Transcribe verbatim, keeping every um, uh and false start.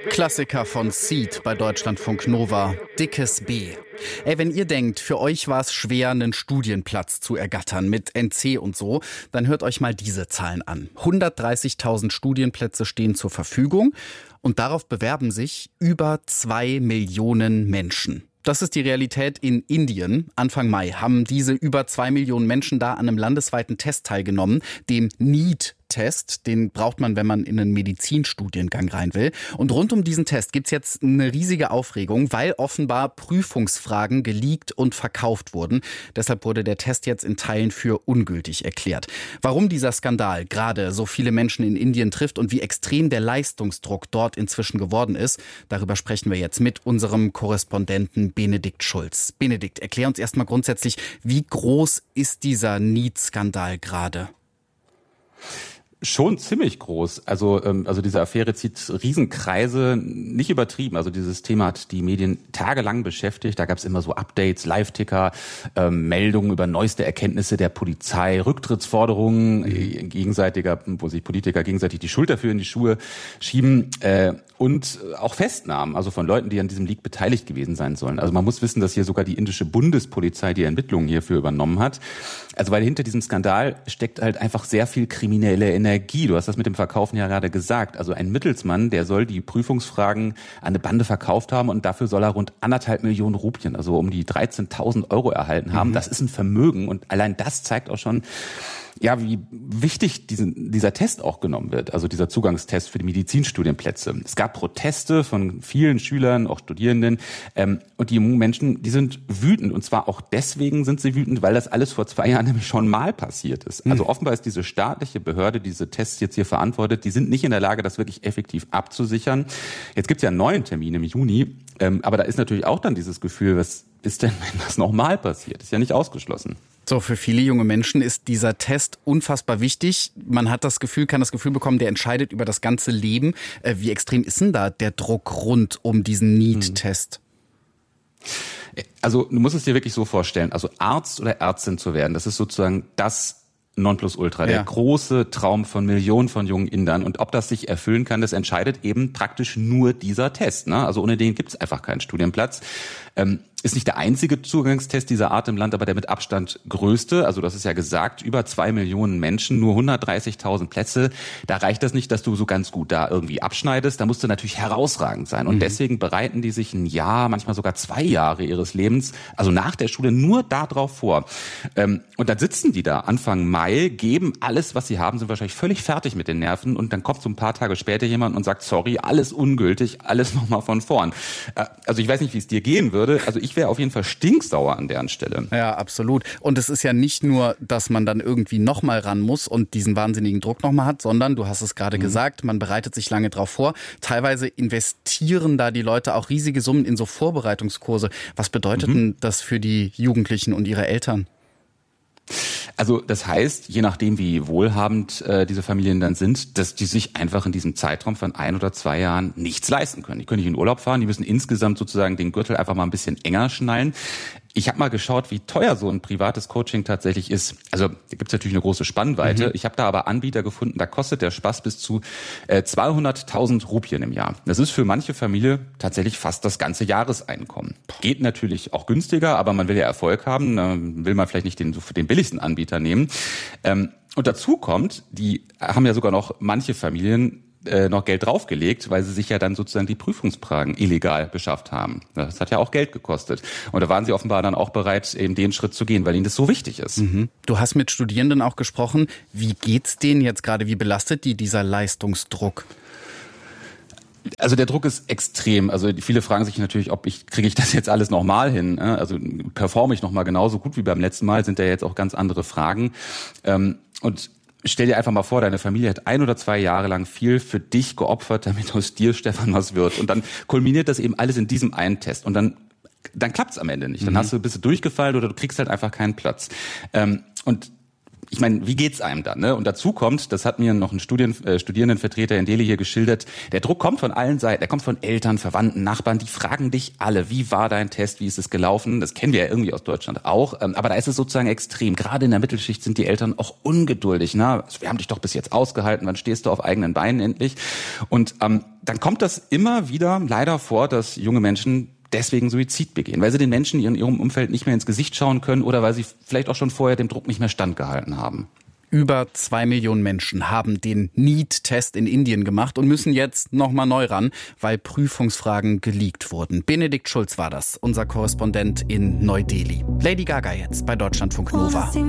Klassiker von Seed bei Deutschlandfunk Nova, Dickes B. Ey, wenn ihr denkt, für euch war es schwer, einen Studienplatz zu ergattern mit N C und so, dann hört euch mal diese Zahlen an. hundertdreißigtausend Studienplätze stehen zur Verfügung und darauf bewerben sich über zwei Millionen Menschen. Das ist die Realität in Indien. Anfang Mai haben diese über zwei Millionen Menschen da an einem landesweiten Test teilgenommen, dem NEET Test, den braucht man, wenn man in einen Medizinstudiengang rein will. Und rund um diesen Test gibt's jetzt eine riesige Aufregung, weil offenbar Prüfungsfragen geleakt und verkauft wurden. Deshalb wurde der Test jetzt in Teilen für ungültig erklärt. Warum dieser Skandal gerade so viele Menschen in Indien trifft und wie extrem der Leistungsdruck dort inzwischen geworden ist, darüber sprechen wir jetzt mit unserem Korrespondenten Benedikt Schulz. Benedikt, erklär uns erstmal grundsätzlich, wie groß ist dieser NEET-Skandal gerade? Schon ziemlich groß. Also, ähm, also diese Affäre zieht Riesenkreise, nicht übertrieben. Also dieses Thema hat die Medien tagelang beschäftigt. Da gab es immer so Updates, Live-Ticker, ähm, Meldungen über neueste Erkenntnisse der Polizei, Rücktrittsforderungen äh, gegenseitiger, wo sich Politiker gegenseitig die Schuld dafür in die Schuhe schieben äh, und auch Festnahmen, also von Leuten, die an diesem Leak beteiligt gewesen sein sollen. Also man muss wissen, dass hier sogar die indische Bundespolizei die Ermittlungen hierfür übernommen hat. Also weil hinter diesem Skandal steckt halt einfach sehr viel kriminelle Energie. Du hast das mit dem Verkaufen ja gerade gesagt. Also ein Mittelsmann, der soll die Prüfungsfragen an eine Bande verkauft haben und dafür soll er rund anderthalb Millionen Rupien, also um die dreizehntausend Euro erhalten haben. Mhm. Das ist ein Vermögen und allein das zeigt auch schon, ja, wie wichtig diesen, dieser Test auch genommen wird, also dieser Zugangstest für die Medizinstudienplätze. Es gab Proteste von vielen Schülern, auch Studierenden, ähm, und die jungen Menschen, die sind wütend. Und zwar auch deswegen sind sie wütend, weil das alles vor zwei Jahren nämlich schon mal passiert ist. Also offenbar ist diese staatliche Behörde, diese Tests jetzt hier verantwortet, die sind nicht in der Lage, das wirklich effektiv abzusichern. Jetzt gibt es ja einen neuen Termin im Juni, ähm, aber da ist natürlich auch dann dieses Gefühl, was ist denn, wenn das nochmal passiert? Ist ja nicht ausgeschlossen. So, für viele junge Menschen ist dieser Test unfassbar wichtig. Man hat das Gefühl, kann das Gefühl bekommen, der entscheidet über das ganze Leben. Wie extrem ist denn da der Druck rund um diesen NEET-Test? Also du musst es dir wirklich so vorstellen, also Arzt oder Ärztin zu werden, das ist sozusagen das Nonplusultra, der ja. große Traum von Millionen von jungen Indern. Und ob das sich erfüllen kann, das entscheidet eben praktisch nur dieser Test. Ne? Also ohne den gibt es einfach keinen Studienplatz. Ähm, ist nicht der einzige Zugangstest dieser Art im Land, aber der mit Abstand größte. Also das ist ja gesagt, über zwei Millionen Menschen, nur hundertdreißigtausend Plätze. Da reicht das nicht, dass du so ganz gut da irgendwie abschneidest. Da musst du natürlich herausragend sein. Und mhm. deswegen bereiten die sich ein Jahr, manchmal sogar zwei Jahre ihres Lebens, also nach der Schule, nur darauf vor. Ähm, und dann sitzen die da Anfang Mai, geben alles, was sie haben, sind wahrscheinlich völlig fertig mit den Nerven. Und dann kommt so ein paar Tage später jemand und sagt, sorry, alles ungültig, alles nochmal von vorn. Äh, also ich weiß nicht, wie es dir gehen würde. Also ich Ich wäre auf jeden Fall stinksauer an deren Stelle. Ja, absolut. Und es ist ja nicht nur, dass man dann irgendwie nochmal ran muss und diesen wahnsinnigen Druck nochmal hat, sondern, du hast es gerade mhm. gesagt, man bereitet sich lange drauf vor. Teilweise investieren da die Leute auch riesige Summen in so Vorbereitungskurse. Was bedeutet mhm. denn das für die Jugendlichen und ihre Eltern? Also das heißt, je nachdem wie wohlhabend äh, diese Familien dann sind, dass die sich einfach in diesem Zeitraum von ein oder zwei Jahren nichts leisten können. Die können nicht in Urlaub fahren, die müssen insgesamt sozusagen den Gürtel einfach mal ein bisschen enger schnallen. Ich habe mal geschaut, wie teuer so ein privates Coaching tatsächlich ist. Also da gibt's natürlich eine große Spannweite. Mhm. Ich habe da aber Anbieter gefunden, da kostet der Spaß bis zu äh, zweihunderttausend Rupien im Jahr. Das ist für manche Familie tatsächlich fast das ganze Jahreseinkommen. Geht natürlich auch günstiger, aber man will ja Erfolg haben. Dann will man vielleicht nicht den, den billigsten Anbieter nehmen. Ähm, und dazu kommt, die haben ja sogar noch manche Familien äh, noch Geld draufgelegt, weil sie sich ja dann sozusagen die Prüfungsfragen illegal beschafft haben. Das hat ja auch Geld gekostet. Und da waren sie offenbar dann auch bereit, eben den Schritt zu gehen, weil ihnen das so wichtig ist. Mhm. Du hast mit Studierenden auch gesprochen. Wie geht's denen jetzt gerade? Wie belastet die dieser Leistungsdruck? Also der Druck ist extrem. Also viele fragen sich natürlich, ob ich kriege ich das jetzt alles nochmal hin? Also performe ich nochmal genauso gut wie beim letzten Mal? Sind ja jetzt auch ganz andere Fragen. Und stell dir einfach mal vor, deine Familie hat ein oder zwei Jahre lang viel für dich geopfert, damit aus dir, Stefan, was wird. Und dann kulminiert das eben alles in diesem einen Test. Und dann dann klappt's am Ende nicht. Dann mhm. hast du, bist du durchgefallen oder du kriegst halt einfach keinen Platz. Und ich meine, wie geht's einem dann? Ne? Und dazu kommt, das hat mir noch ein Studien, äh, Studierendenvertreter in Delhi hier geschildert, der Druck kommt von allen Seiten. Der kommt von Eltern, Verwandten, Nachbarn, die fragen dich alle, wie war dein Test, wie ist es gelaufen? Das kennen wir ja irgendwie aus Deutschland auch. Ähm, aber da ist es sozusagen extrem. Gerade in der Mittelschicht sind die Eltern auch ungeduldig. Ne? Also wir haben dich doch bis jetzt ausgehalten, wann stehst du auf eigenen Beinen endlich? Und ähm, dann kommt das immer wieder leider vor, dass junge Menschen deswegen Suizid begehen, weil sie den Menschen in ihrem Umfeld nicht mehr ins Gesicht schauen können oder weil sie vielleicht auch schon vorher dem Druck nicht mehr standgehalten haben. Über zwei Millionen Menschen haben den NEET-Test in Indien gemacht und müssen jetzt nochmal neu ran, weil Prüfungsfragen geleakt wurden. Benedikt Schulz war das, unser Korrespondent in Neu-Delhi. Lady Gaga jetzt bei Deutschlandfunk Nova.